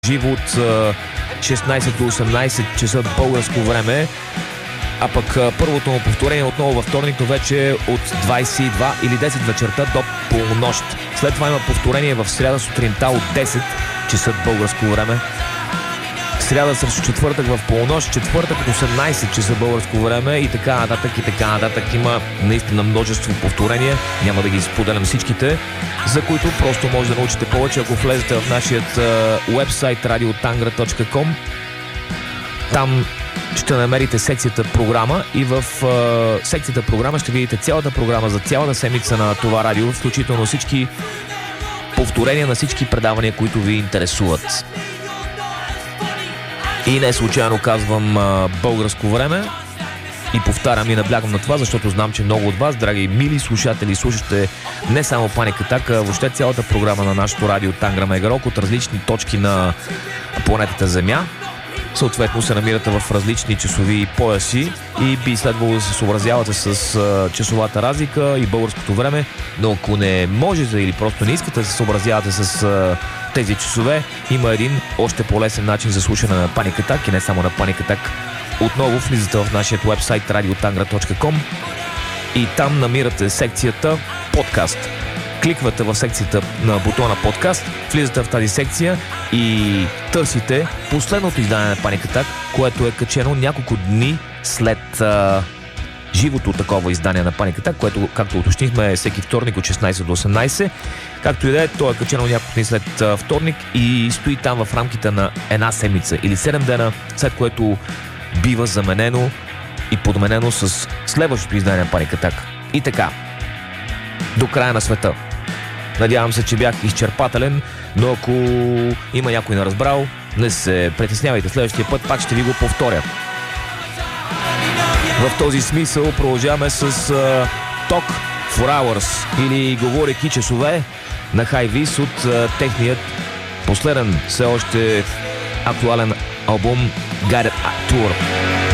живо от 16 до 18 часа българско време, а пък първото му повторение отново във вторник, но вече от 22 или 10 вечерта до полунощ. След това има повторение в сряда сутринта от 10 часа българско време. Сряда срещу четвъртък в полунощ, четвъртък от 18 часа българско време и така нататък и така нататък. Има наистина множество повторения, няма да ги споделям всичките, за които просто може да научите повече, ако влезете в нашия уебсайт radiotangra.com. Там ще намерите секцията програма и в секцията програма ще видите цялата програма за цялата седмица на това радио, включително всички повторения на всички предавания, които ви интересуват. И не случайно казвам българско време и повтарям и наблягам на това, защото знам, че много от вас, драги мили слушатели, слушате не само Паник Атак, а въобще цялата програма на нашото радио Тангра Мега Рок от различни точки на планетата Земя. Съответно се намирате в различни часови пояси и би следвало да се съобразявате с часовата разлика и българското време, но ако не можете или просто не искате да се съобразявате с тези часове, има един още по-лесен начин за слушане на Паник Атак и не само на Паник Атак. Отново влизате в нашия уебсайт radiotangra.com и там намирате секцията подкаст. Кликвате в секцията на бутона подкаст, влизате в тази секция и търсите последното издание на Паник Атак, което е качено няколко дни след живото такова издание на Паник Атак, което, както уточнихме, е всеки вторник от 16 до 18. Както и да е, то е качено няколко дни след вторник и стои там в рамките на една седмица или 7 дена, след което бива заменено и подменено с следващото издание на Паник Атак. И така, до края на света. Надявам се, че бях изчерпателен, но ако има някой не разбрал, не се притеснявайте, следващия път пак ще ви го повторя. В този смисъл продължаваме с Talk for Hours или говорейки часове на High Vis от техният последен, все още актуален албум Guided Tour.